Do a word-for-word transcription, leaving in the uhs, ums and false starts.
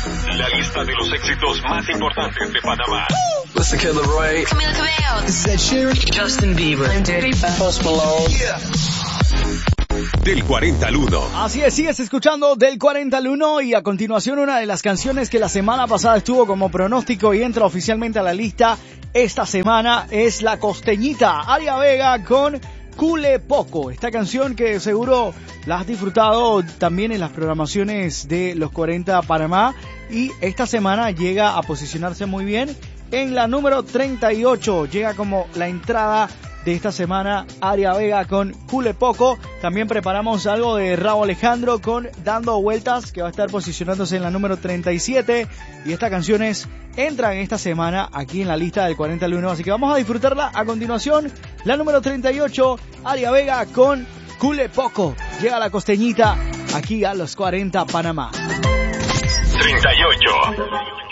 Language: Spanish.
La lista de los éxitos más importantes de Panamá. Listen, Kid Leroy. Camila Cabello. This is Ed Sheeran. Justin Bieber. And Diddy. Post Malone. Yeah. Del cuarenta al uno. Así es, sigues escuchando Del cuarenta al uno y a continuación una de las canciones que la semana pasada estuvo como pronóstico y entra oficialmente a la lista esta semana es La Costeñita, Aria Vega con Cule Poco. Esta canción que seguro la has disfrutado también en las programaciones de los cuarenta Panamá y esta semana llega a posicionarse muy bien en la número treinta y ocho. Llega como la entrada de esta semana Aria Vega con Cule Poco. También preparamos algo de Rauw Alejandro con Dando Vueltas, que va a estar posicionándose en la número treinta y siete. Y estas canciones entran esta semana aquí en la lista del cuarenta al uno. Así que vamos a disfrutarla a continuación. La número treinta y ocho, Aria Vega con Cule Poco. Llega La Costeñita aquí a los cuarenta Panamá. treinta y ocho.